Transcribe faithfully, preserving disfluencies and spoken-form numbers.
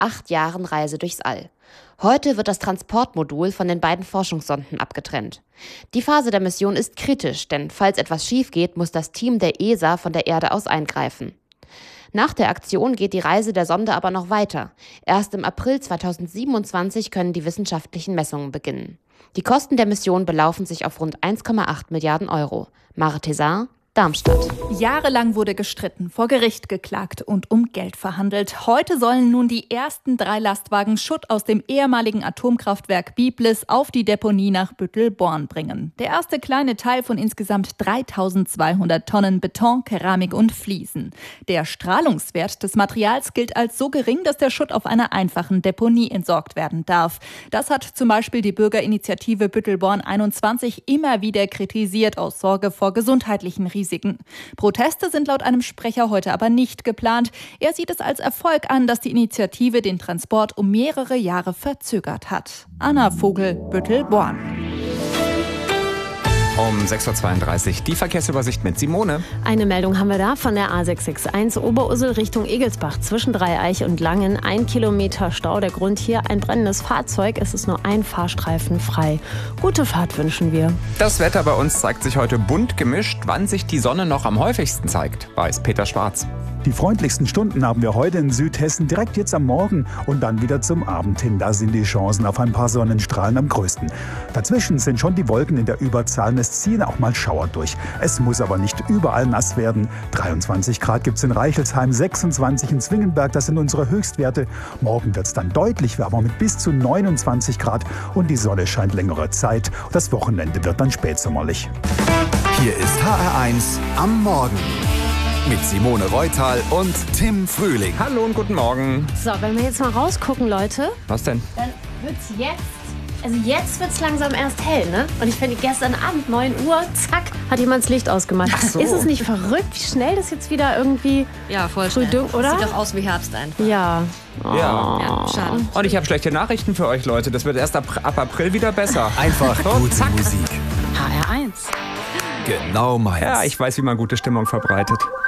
acht Jahren Reise durchs All. Heute wird das Transportmodul von den beiden Forschungssonden abgetrennt. Die Phase der Mission ist kritisch, denn falls etwas schief geht, muss das Team der E S A von der Erde aus eingreifen. Nach der Aktion geht die Reise der Sonde aber noch weiter. Erst im April zweitausendsiebenundzwanzig können die wissenschaftlichen Messungen beginnen. Die Kosten der Mission belaufen sich auf rund eins Komma acht Milliarden Euro. Mare Thézard, Darmstadt. Jahrelang wurde gestritten, vor Gericht geklagt und um Geld verhandelt. Heute sollen nun die ersten drei Lastwagen Schutt aus dem ehemaligen Atomkraftwerk Biblis auf die Deponie nach Büttelborn bringen. Der erste kleine Teil von insgesamt dreitausendzweihundert Tonnen Beton, Keramik und Fliesen. Der Strahlungswert des Materials gilt als so gering, dass der Schutt auf einer einfachen Deponie entsorgt werden darf. Das hat zum Beispiel die Bürgerinitiative Büttelborn einundzwanzig immer wieder kritisiert, aus Sorge vor gesundheitlichen Risiken. Risiken. Proteste sind laut einem Sprecher heute aber nicht geplant. Er sieht es als Erfolg an, dass die Initiative den Transport um mehrere Jahre verzögert hat. Anna Vogel, Büttelborn. Um sechs Uhr zweiunddreißig die Verkehrsübersicht mit Simone. Eine Meldung haben wir da von der A sechs sechs eins Oberursel Richtung Egelsbach zwischen Dreieich und Langen. Ein Kilometer Stau. Der Grund hier ein brennendes Fahrzeug. Es ist nur ein Fahrstreifen frei. Gute Fahrt wünschen wir. Das Wetter bei uns zeigt sich heute bunt gemischt. Wann sich die Sonne noch am häufigsten zeigt, weiß Peter Schwarz. Die freundlichsten Stunden haben wir heute in Südhessen, direkt jetzt am Morgen und dann wieder zum Abend hin. Da sind die Chancen auf ein paar Sonnenstrahlen am größten. Dazwischen sind schon die Wolken in der Überzahl. Es ziehen auch mal Schauer durch. Es muss aber nicht überall nass werden. dreiundzwanzig Grad gibt es in Reichelsheim, sechsundzwanzig in Zwingenberg. Das sind unsere Höchstwerte. Morgen wird es dann deutlich wärmer mit bis zu neunundzwanzig Grad. Und die Sonne scheint längere Zeit. Das Wochenende wird dann spätsommerlich. Hier ist H R eins am Morgen. Mit Simone Reutal und Tim Frühling. Hallo und guten Morgen. So, wenn wir jetzt mal rausgucken, Leute. Was denn? Dann wird's jetzt, also jetzt wird's langsam erst hell, ne? Und ich finde, gestern Abend, neun Uhr, zack, hat jemand das Licht ausgemacht. Ach so. Ist es nicht verrückt, wie schnell das jetzt wieder irgendwie Ja, voll früh schnell. dunkel, oder? Sieht doch aus wie Herbst einfach. Ja. Oh. Ja. Ja, schade. Und ich habe schlechte Nachrichten für euch, Leute. Das wird erst ab, ab April wieder besser. Einfach So, gute zack. Musik. H R eins. Genau meins. Ja, ich weiß, wie man gute Stimmung verbreitet.